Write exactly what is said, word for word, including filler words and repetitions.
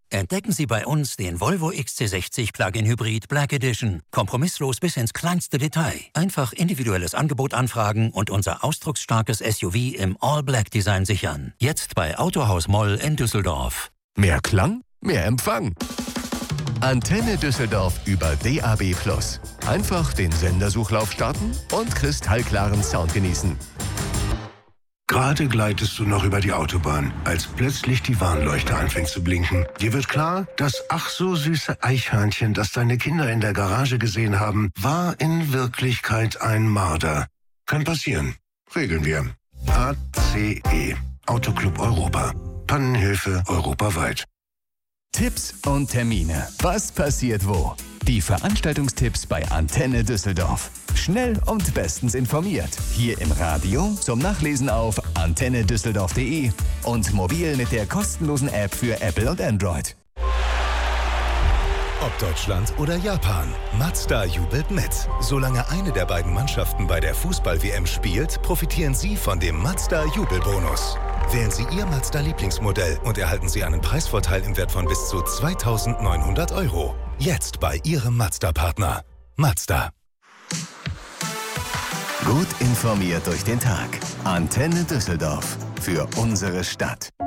Entdecken Sie bei uns den Volvo X C sechzig Plug-in Hybrid Black Edition. Kompromisslos bis ins kleinste Detail. Einfach individuelles Angebot anfragen und unser ausdrucksstarkes S U V im All-Black-Design sichern. Jetzt bei Autohaus Moll in Düsseldorf. Mehr Klang, mehr Empfang. Antenne Düsseldorf über D A B plus. Einfach den Sendersuchlauf starten und kristallklaren Sound genießen. Gerade gleitest du noch über die Autobahn, als plötzlich die Warnleuchte anfängt zu blinken. Dir wird klar, das ach so süße Eichhörnchen, das deine Kinder in der Garage gesehen haben, war in Wirklichkeit ein Marder. Kann passieren. Regeln wir. A C E. Autoclub Europa. Pannenhilfe europaweit. Tipps und Termine. Was passiert wo? Die Veranstaltungstipps bei Antenne Düsseldorf. Schnell und bestens informiert. Hier im Radio, zum Nachlesen auf antenne düsseldorf punkt de und mobil mit der kostenlosen App für Apple und Android. Ob Deutschland oder Japan, Mazda jubelt mit. Solange eine der beiden Mannschaften bei der Fußball-W M spielt, profitieren Sie von dem Mazda-Jubelbonus. Wählen Sie Ihr Mazda-Lieblingsmodell und erhalten Sie einen Preisvorteil im Wert von bis zu zweitausendneunhundert Euro. Jetzt bei Ihrem Mazda-Partner. Mazda. Gut informiert durch den Tag. Antenne Düsseldorf. Für unsere Stadt.